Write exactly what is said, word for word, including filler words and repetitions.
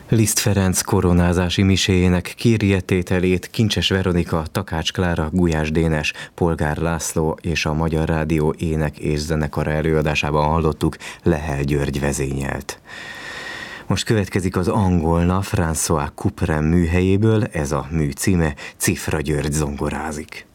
Liszt Ferenc koronázási miséjének kérjetételét Kincses Veronika, Takács Klára, Gulyás Dénes, Polgár László és a Magyar Rádió ének és zenekara előadásában hallottuk, Lehel György vezényelt. Most következik az angolna François Couperin műhelyéből, ez a mű címe, Cifra György zongorázik.